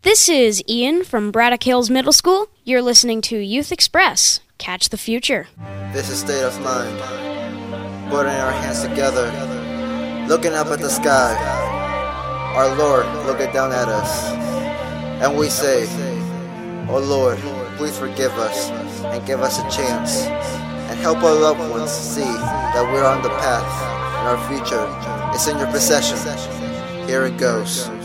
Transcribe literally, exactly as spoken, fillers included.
This is Ian from Braddock Hills Middle School. You're listening to Youth Express. Catch the future. This is state of mind. Putting our hands together, looking up at the sky. Our Lord looking down at us. And we say, "Oh Lord, please forgive us and give us a chance. And help our loved ones see that we're on the path and our future is in your possession." Here it goes.